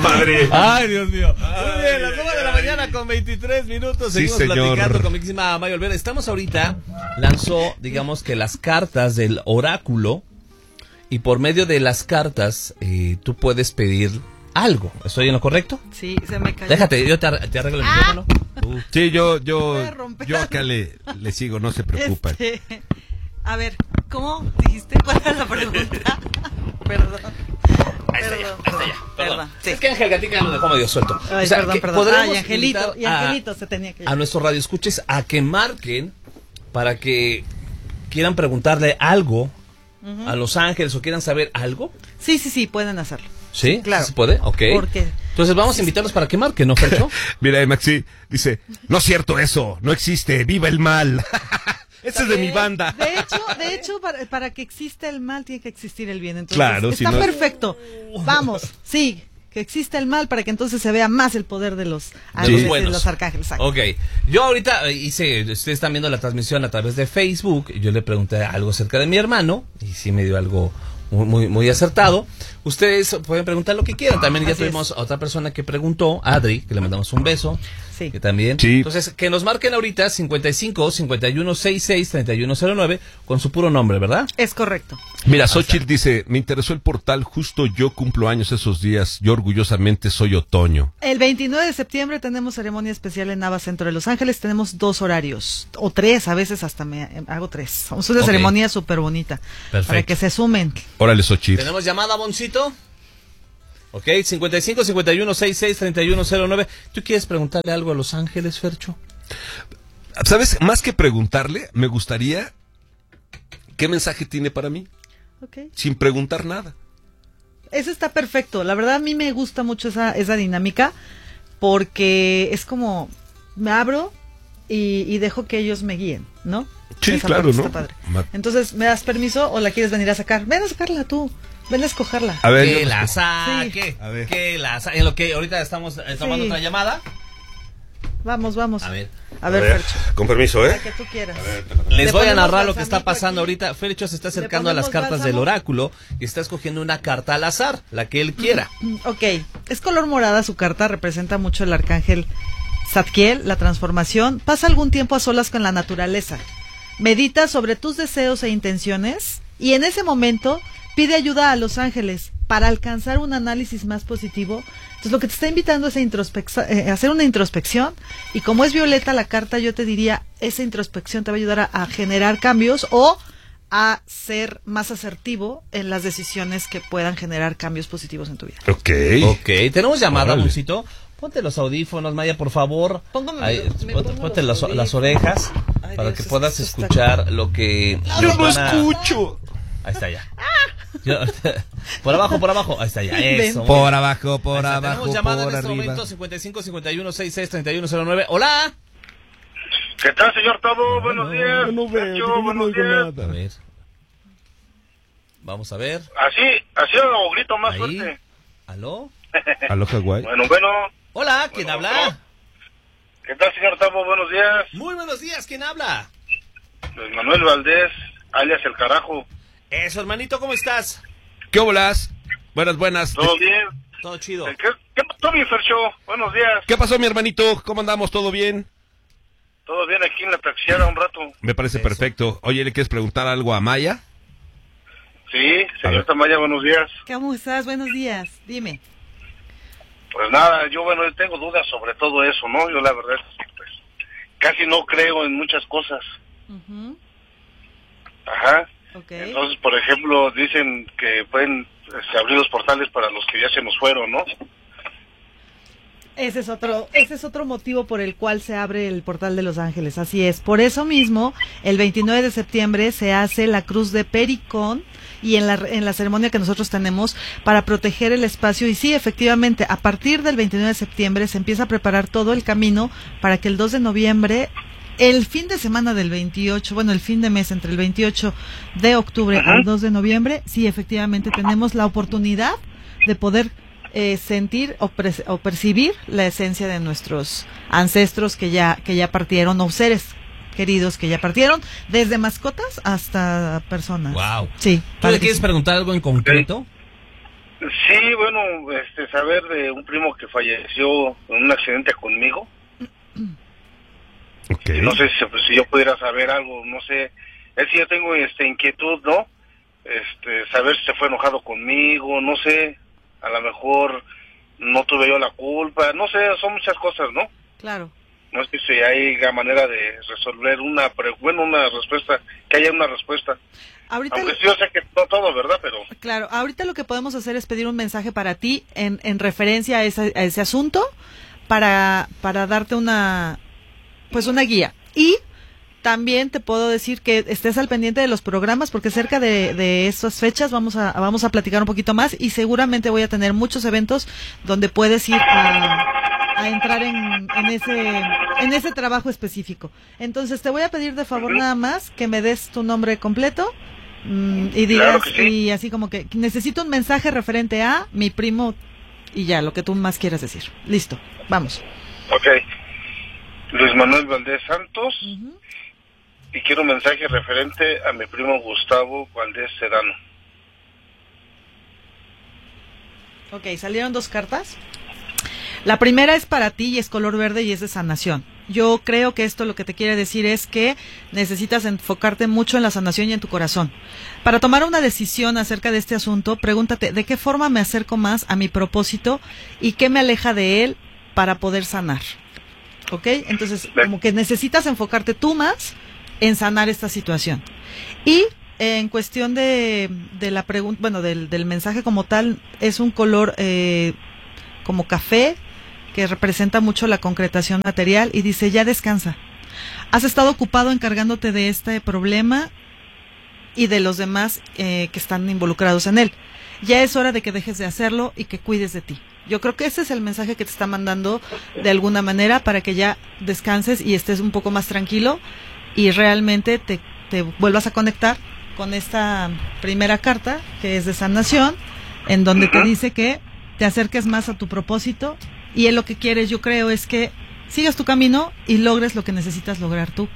padre. Ay, Dios mío. Muy bien, las 9 de la mañana con 23 minutos. Seguimos platicando con mi queridísima Maya Olvera. Estamos ahorita, lanzó, digamos que las cartas del oráculo. Y por medio de las cartas, tú puedes pedir algo. ¿Estoy en lo correcto? Sí, se me cayó. Déjate, yo te arreglo el micrófono. Sí, yo acá le sigo, no se preocupen. A ver, ¿cómo dijiste? ¿Cuál era la pregunta? Perdón. Ahí está ya. Perdón. Sí. Es que Ángel Gatica lo dejó medio suelto. Ay, perdón. Podremos Ay, Angelito, invitar se tenía que... a nuestros radioescuches a que marquen para que quieran preguntarle algo a Los Ángeles o quieran saber algo. Sí, pueden hacerlo. ¿Sí? Claro. ¿Se puede? Ok. ¿Por qué? Entonces vamos a invitarlos para que marquen, ¿no, Fercho? Mira, Maxi dice, no es cierto eso, no existe, viva el mal. Ese es de mi banda. De hecho, para que exista el mal tiene que existir el bien. Entonces, claro, está si no... perfecto. Vamos, sí, que exista el mal para que entonces se vea más el poder de los ángeles y los arcángeles. Exacto. Ok, yo ahorita ustedes están viendo la transmisión a través de Facebook, yo le pregunté algo acerca de mi hermano y sí me dio algo muy acertado. Ustedes pueden preguntar lo que quieran. También ya tuvimos a otra persona que preguntó, Adri, que le mandamos un beso. Sí. Que también. Sí. Entonces, que nos marquen ahorita 55 51 66 3109 con su puro nombre, ¿verdad? Es correcto. Mira, Xochitl dice, me interesó el portal, justo yo cumplo años esos días, yo orgullosamente soy otoño. El 29 de septiembre tenemos ceremonia especial en Nava Centro de Los Ángeles, tenemos 2 horarios, o 3, a veces hasta hago 3. Es una ceremonia súper bonita. Perfecto. Para que se sumen. Órale, Xochitl. ¿Tenemos llamada, Boncito? Ok, 55 51 66 3109. ¿Tú quieres preguntarle algo a Los Ángeles, Fercho? ¿Sabes? Más que preguntarle, me gustaría... ¿Qué mensaje tiene para mí? Okay. Sin preguntar nada. Eso está perfecto. La verdad, a mí me gusta mucho esa dinámica, porque es como, me abro y dejo que ellos me guíen, ¿no? Sí, esa claro, ¿no? Está padre. Entonces, ¿me das permiso o la quieres venir a sacar? Ven a sacarla tú. Ven a escogerla. A ver, que la saque. Sí. A ver. Que la saque. En lo que ahorita estamos tomando otra llamada. Vamos. A ver, Fercho. Con permiso, La que tú quieras. Les voy a narrar lo que está pasando ahorita. Fercho se está acercando a las cartas bálsamo del oráculo y está escogiendo una carta al azar, la que él quiera. Ok, es color morada su carta, representa mucho el arcángel Zadkiel, la transformación. Pasa algún tiempo a solas con la naturaleza. Medita sobre tus deseos e intenciones y en ese momento pide ayuda a los ángeles para alcanzar un análisis más positivo. Entonces lo que te está invitando es a hacer una introspección, y como es violeta la carta, yo te diría, esa introspección te va a ayudar a generar cambios o a ser más asertivo en las decisiones que puedan generar cambios positivos en tu vida. Ok, tenemos llamada, Moncito. Ponte los audífonos, Maya, por favor. Ponte las orejas. Ay, para Dios, que puedas escuchar lo que... Yo no escucho. Ahí está ya. Por abajo, ahí está ya. Eso. Por abajo, Tenemos llamada por en este arriba. momento, 55 51 66 3109. Hola. ¿Qué tal, señor Tabo? Buenos días. No veo, buenos días. A ver. Vamos a ver. Así o grito más ahí. Fuerte. ¿Aló? ¿Aló, Hawái? Bueno. Hola, ¿quién habla? ¿Qué tal, señor Tabo? Buenos días. Muy buenos días, ¿quién habla? Luis Manuel Valdés, alias El Carajo. Eso, hermanito, ¿cómo estás? ¿Qué bolas? Buenas. ¿Todo bien? Todo chido. ¿Qué pasó, mi Fercho? Buenos días. ¿Qué pasó, mi hermanito? ¿Cómo andamos? ¿Todo bien? Todo bien aquí en la taxiada un rato. Me parece perfecto. Oye, ¿le quieres preguntar algo a Maya? Sí, señorita Maya, buenos días. ¿Cómo estás? Buenos días. Dime. Pues nada, yo tengo dudas sobre todo eso, ¿no? Yo la verdad, pues, casi no creo en muchas cosas. Ajá. Okay. Entonces, por ejemplo, dicen que pueden abrir los portales para los que ya se nos fueron, ¿no? Ese es otro motivo por el cual se abre el portal de Los Ángeles, así es. Por eso mismo, el 29 de septiembre se hace la cruz de Pericón, y en la ceremonia que nosotros tenemos para proteger el espacio. Y sí, efectivamente, a partir del 29 de septiembre se empieza a preparar todo el camino para que el 2 de noviembre, el fin de semana del 28, el fin de mes entre el 28 de octubre al 2 de noviembre, sí, efectivamente tenemos la oportunidad de poder sentir o percibir la esencia de nuestros ancestros que ya partieron, o seres queridos que ya partieron, desde mascotas hasta personas. Wow. Sí. ¿Tú le quieres preguntar algo en concreto? Sí, bueno, saber de un primo que falleció en un accidente conmigo. Okay. No sé si yo pudiera saber algo, no sé. Es que yo tengo inquietud, ¿no? Saber si se fue enojado conmigo, no sé. A lo mejor no tuve yo la culpa, no sé, son muchas cosas, ¿no? Claro. No sé si hay manera de resolver una respuesta, que haya una respuesta. Ahorita aunque sí, yo sé que no todo, ¿verdad? Pero claro, ahorita lo que podemos hacer es pedir un mensaje para ti en referencia a ese asunto para darte una guía. Y también te puedo decir que estés al pendiente de los programas porque cerca de estas fechas vamos a platicar un poquito más y seguramente voy a tener muchos eventos donde puedes ir a entrar en ese trabajo específico. Entonces te voy a pedir de favor nada más que me des tu nombre completo y digas, claro que sí. Y así como que necesito un mensaje referente a mi primo y ya, lo que tú más quieras decir. Listo, vamos. Ok. Luis Manuel Valdés Santos. Y quiero un mensaje referente a mi primo Gustavo Valdés Sedano. Ok, salieron 2 cartas. La primera es para ti y es color verde y es de sanación. Yo creo que esto lo que te quiere decir es que necesitas enfocarte mucho en la sanación y en tu corazón. Para tomar una decisión acerca de este asunto, pregúntate de qué forma me acerco más a mi propósito y qué me aleja de él para poder sanar. ¿Ok? Entonces, como que necesitas enfocarte tú más en sanar esta situación. Y en cuestión de la pregunta, bueno, del mensaje como tal, es un color como café, que representa mucho la concretación material, y dice, ya descansa. Has estado ocupado encargándote de este problema y de los demás que están involucrados en él. Ya es hora de que dejes de hacerlo y que cuides de ti. Yo creo que ese es el mensaje que te está mandando de alguna manera para que ya descanses y estés un poco más tranquilo y realmente te vuelvas a conectar con esta primera carta, que es de sanación, en donde te dice que te acerques más a tu propósito. Y él lo que quieres, yo creo, es que sigas tu camino y logres lo que necesitas lograr tú.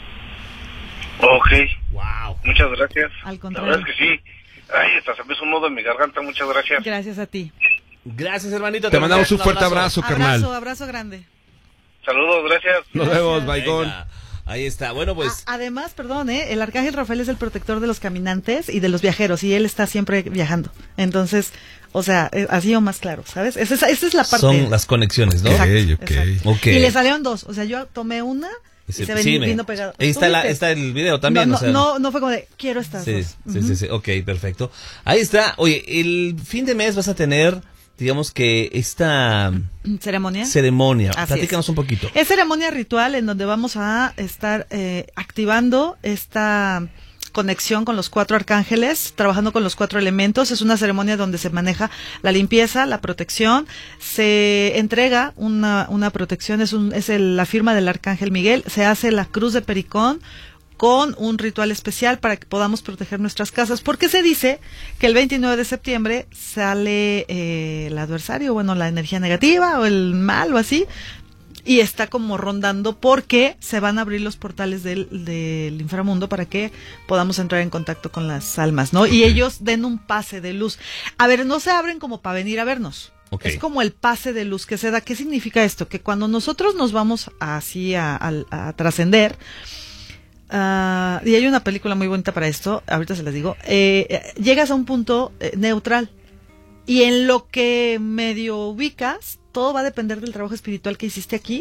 Ok. Wow. Muchas gracias. Al contrario. La verdad es que sí. Ay, hasta se me hizo un nudo en mi garganta. Muchas gracias. Gracias a ti. Gracias, hermanito. Te mandamos un fuerte abrazo, carnal. Abrazo grande. Saludos, gracias. Nos vemos, Baigón. Ahí está. Bueno, pues. Además, perdón, el arcángel Rafael es el protector de los caminantes y de los viajeros, y él está siempre viajando. Entonces, o sea, así o más claro, ¿sabes? Esa es la parte. Son las conexiones, ¿no? Exacto. Okay. Y le salieron 2. O sea, yo tomé una y se vino pegado. Ahí está el video también. No fue como de, quiero estas dos. Sí. Ok, perfecto. Ahí está. Oye, el fin de mes vas a tener, digamos que esta ceremonia. Platícanos un poquito. Es ceremonia ritual en donde vamos a estar activando esta conexión con los 4 arcángeles, trabajando con los 4 elementos. Es una ceremonia donde se maneja la limpieza, la protección, se entrega una protección, es la firma del arcángel Miguel, se hace la cruz de Pericón con un ritual especial para que podamos proteger nuestras casas, porque se dice que el 29 de septiembre sale el adversario, bueno, la energía negativa o el mal o así, y está como rondando porque se van a abrir los portales del inframundo para que podamos entrar en contacto con las almas, ¿no? Y ellos den un pase de luz. A ver, no se abren como para venir a vernos. Okay. Es como el pase de luz que se da. ¿Qué significa esto? Que cuando nosotros nos vamos así a trascender, y hay una película muy bonita para esto, ahorita se las digo, llegas a un punto neutral, y en lo que medio ubicas, todo va a depender del trabajo espiritual que hiciste aquí.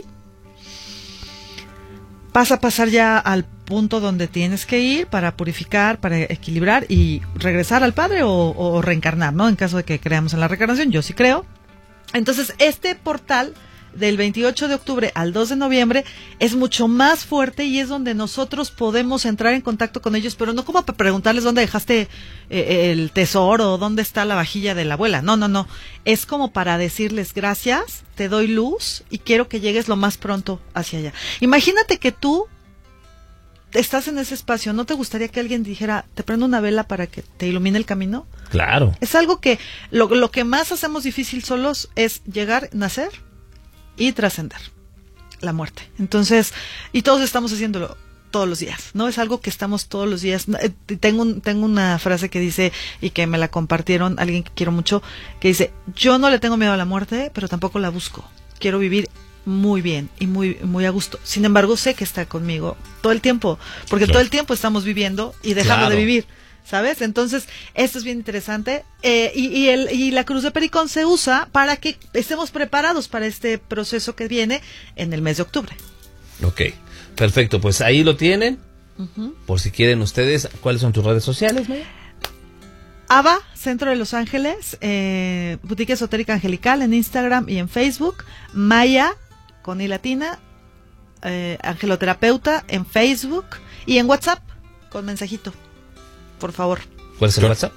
Vas a pasar ya al punto donde tienes que ir para purificar, para equilibrar y regresar al Padre o reencarnar, ¿no? En caso de que creamos en la reencarnación, yo sí creo. Entonces, este portal del 28 de octubre al 2 de noviembre es mucho más fuerte y es donde nosotros podemos entrar en contacto con ellos, pero no como para preguntarles dónde dejaste el tesoro o dónde está la vajilla de la abuela. No. Es como para decirles gracias, te doy luz y quiero que llegues lo más pronto hacia allá. Imagínate que tú estás en ese espacio, ¿no te gustaría que alguien dijera, te prendo una vela para que te ilumine el camino? Claro. Es algo que lo que más hacemos difícil solos es llegar, nacer y trascender la muerte. Entonces, y todos estamos haciéndolo todos los días, ¿no? Es algo que estamos todos los días. Tengo una frase que dice, y que me la compartieron alguien que quiero mucho, que dice: yo no le tengo miedo a la muerte, pero tampoco la busco. Quiero vivir muy bien y muy, muy a gusto. Sin embargo, sé que está conmigo todo el tiempo, porque todo el tiempo estamos viviendo y dejando de vivir, ¿sabes? Entonces, esto es bien interesante. Y la cruz de Pericón se usa para que estemos preparados para este proceso que viene en el mes de octubre. Ok, perfecto. Pues ahí lo tienen. Por si quieren ustedes, ¿cuáles son tus redes sociales, Maya? Ava, Centro de Los Ángeles, Boutique Esotérica Angelical en Instagram y en Facebook. Maya, con I latina, Angeloterapeuta en Facebook y en WhatsApp, con mensajito, por favor. ¿Cuál es el WhatsApp?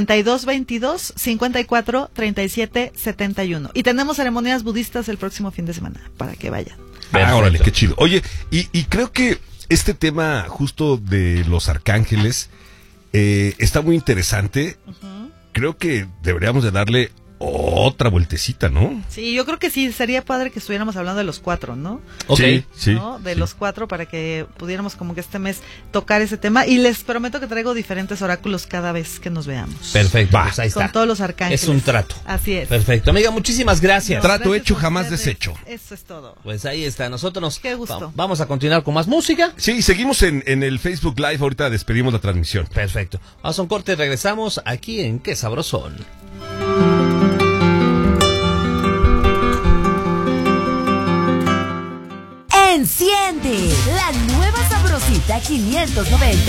7222-543771. Y tenemos ceremonias budistas el próximo fin de semana, para que vayan. Órale, qué chido. Oye, y creo que este tema justo de los arcángeles está muy interesante. Creo que deberíamos de darle otra vueltecita, ¿no? Sí, yo creo que sí, sería padre que estuviéramos hablando de los 4, ¿no? Okay. Sí, ¿no? De los 4, para que pudiéramos como que este mes tocar ese tema, y les prometo que traigo diferentes oráculos cada vez que nos veamos. Perfecto, pues ahí está. Con todos los arcángeles. Es un trato. Así es. Perfecto. Amiga, muchísimas gracias. Trato hecho, jamás deshecho. Eso es todo. Pues ahí está. Nosotros Qué gusto. Vamos a continuar con más música. Sí, seguimos en el Facebook Live. Ahorita despedimos la transmisión. Perfecto. Vamos a un corte y regresamos aquí en Qué Sabrosón. Enciende la nueva Sabrosita 590.